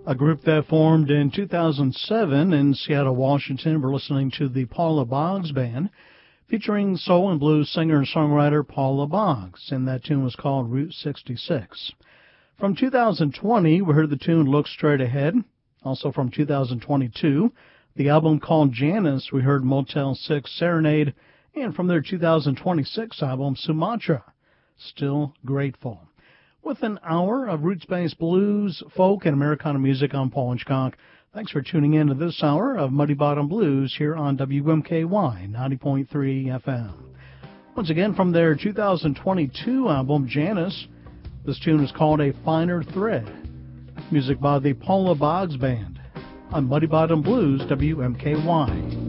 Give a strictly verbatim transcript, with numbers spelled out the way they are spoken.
A group that formed in two thousand seven in Seattle, Washington. We're listening to the Paula Boggs Band, featuring soul and blues singer-songwriter Paula Boggs, and that tune was called Route sixty-six. From two thousand twenty, we heard the tune Look Straight Ahead. Also from two thousand twenty-two, the album called Janice, we heard Motel six Serenade, and from their two thousand twenty-six album, Sumatra, Still Grateful. With an hour of roots-based blues, folk, and Americana music, I'm Paul Hitchcock. Thanks for tuning in to this hour of Muddy Bottom Blues here on W M K Y ninety point three F M. Once again, from their two thousand twenty-two album, Janice, this tune is called A Finer Thread. Music by the Paula Boggs Band on Muddy Bottom Blues, W M K Y.